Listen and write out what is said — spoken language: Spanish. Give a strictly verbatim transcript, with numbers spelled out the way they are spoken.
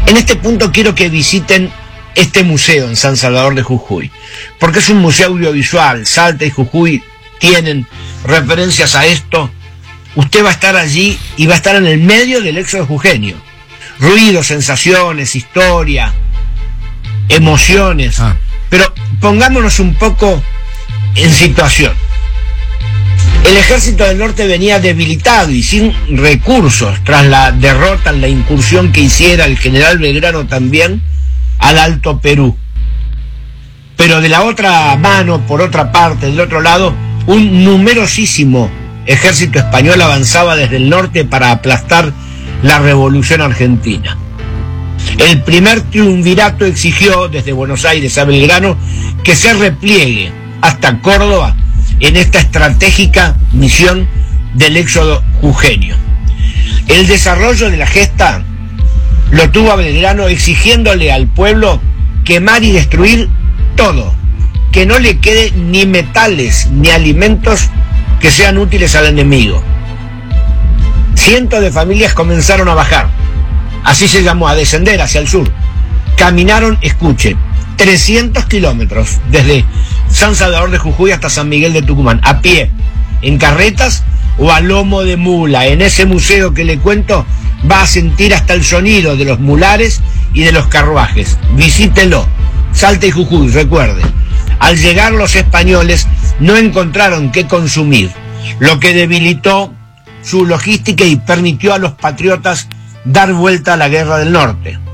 En este punto quiero que visiten este museo en San Salvador de Jujuy, porque es un museo audiovisual. Salta y Jujuy tienen referencias a esto. Usted va a estar allí y va a estar en el medio del éxodo jujeño. Ruidos, sensaciones, historia, emociones. Ah. Pero pongámonos un poco en situación. El ejército del norte venía debilitado y sin recursos tras la derrota en la incursión que hiciera el general Belgrano también al Alto Perú. Pero de la otra mano, por otra parte, del otro lado, un numerosísimo ejército español avanzaba desde el norte para aplastar la revolución argentina. El primer triunvirato exigió desde Buenos Aires a Belgrano que se repliegue hasta Córdoba en esta estratégica misión del éxodo jujeño. El desarrollo de la gesta lo tuvo a Belgrano exigiéndole al pueblo quemar y destruir todo, que no le quede ni metales ni alimentos que sean útiles al enemigo. Cientos de familias comenzaron a bajar, así se llamó, a descender hacia el sur. Caminaron, escuchen, trescientos kilómetros desde San Salvador de Jujuy hasta San Miguel de Tucumán, a pie, en carretas o a lomo de mula. En ese museo que le cuento va a sentir hasta el sonido de los mulares y de los carruajes. Visítelo. Salta y Jujuy, recuerde. Al llegar los españoles no encontraron qué consumir, lo que debilitó su logística y permitió a los patriotas dar vuelta a la guerra del norte.